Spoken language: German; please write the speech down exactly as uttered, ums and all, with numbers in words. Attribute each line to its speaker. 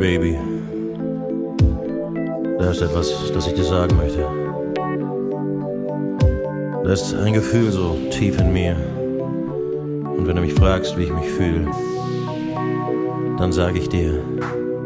Speaker 1: Baby, da ist etwas, das ich dir sagen möchte. Da ist ein Gefühl so tief in mir. Und wenn du mich fragst, wie ich mich fühle, dann sage ich dir,